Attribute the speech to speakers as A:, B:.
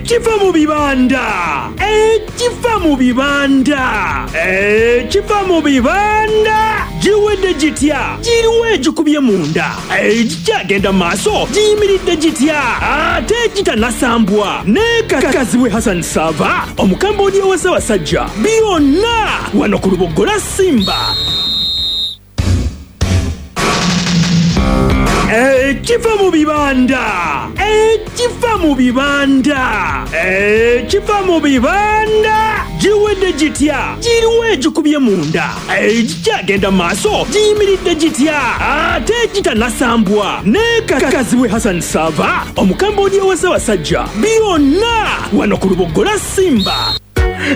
A: Ekiva mu bibanda. Ekiva mu bibanda. Ekiva mu bibanda. Giwedde gitya. Giriwo egikubye munda. Egikyagenda maaso giyimiridde gitya. Ate gitanasambwa. Nekakazibwe Hassan Sava omukambodi wa Ssaabasajja. Byonna wano ku Lubogola Simba. Ekiva mu bibanda. Ekiva mu bibanda. Ekiva mu bibanda. Giwedde gitya. Giriwo egikubye munda. Egikyagenda maaso giyimiridde gitya. Ate gitanasambwa. Nekakazibwe Hassan Sava omukambodi wa Ssaabasajja. Byonna wano ku Lubogola Simba.